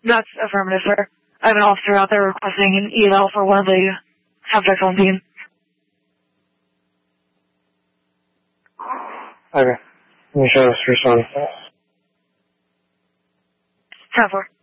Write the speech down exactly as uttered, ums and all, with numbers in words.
That's affirmative, sir. I have an officer out there requesting an E L for one of the subjects on scene. Okay. Let me show us respond. ten four.